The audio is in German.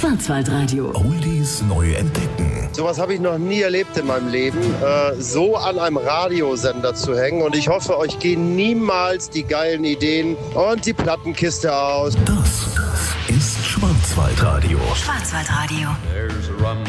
Schwarzwaldradio. Oldies neu entdecken. Sowas habe ich noch nie erlebt in meinem Leben, so an einem Radiosender zu hängen. Und ich hoffe, euch gehen niemals die geilen Ideen und die Plattenkiste aus. Das ist Schwarzwaldradio. Schwarzwaldradio. There's a rum